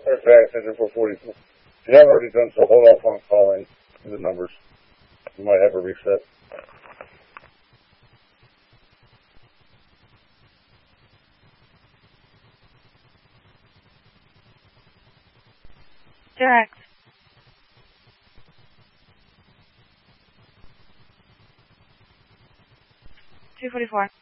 Okay, I said 444. You have already done, so hold off on calling the numbers. You might have a reset. Direct. 244.